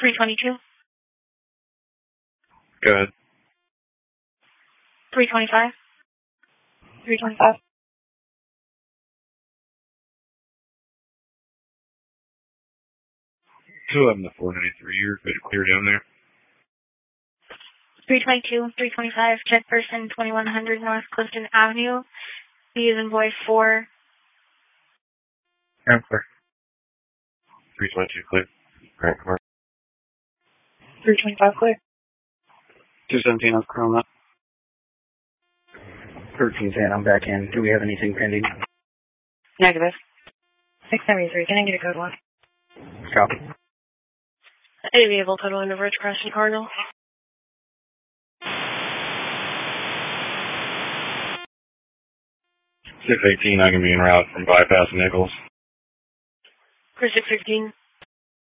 322. Go ahead. 325. 325. 211 to 493. You're good to clear down there. 322, 325, check person 2100 North Clifton Avenue. B is in boy 4. I'm clear. 322 clear. Alright, come on. 325 clear. 217 on Chroma. 1310, I'm back in. Do we have anything pending? Negative. 673, can I get a code 1? Copy. A vehicle code 1 to Ridge Crest and Cardinal. 618, I can be en route from bypass Nichols. Chris 615.